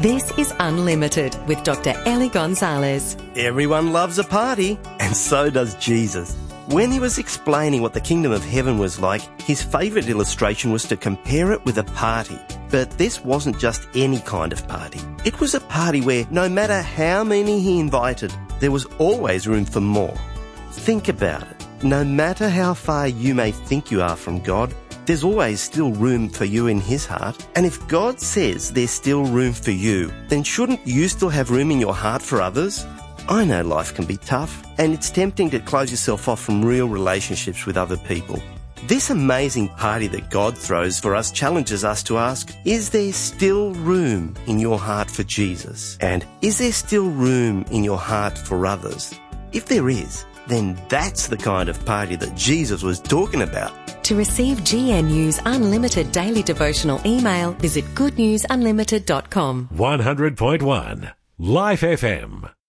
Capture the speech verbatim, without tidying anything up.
This is Unlimited with Doctor Ellie Gonzalez. Everyone loves a party, and so does Jesus. When he was explaining what the kingdom of heaven was like, his favourite illustration was to compare it with a party. But this wasn't just any kind of party. It was a party where no matter how many he invited, there was always room for more. Think about it. No matter how far you may think you are from God, there's always still room for you in his heart. And if God says there's still room for you, then shouldn't you still have room in your heart for others? I know life can be tough, and it's tempting to close yourself off from real relationships with other people. This amazing party that God throws for us challenges us to ask, is there still room in your heart for Jesus? And is there still room in your heart for others? If there is, then that's the kind of party that Jesus was talking about. To receive G N U's Unlimited Daily Devotional email, visit good news unlimited dot com. one hundred point one Life F M.